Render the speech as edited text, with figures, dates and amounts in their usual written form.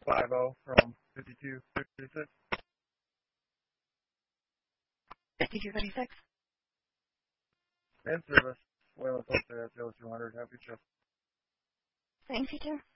50 from 5236. 5236. And service. Wayland Postal at 0200. Happy trip. Thanks, you too.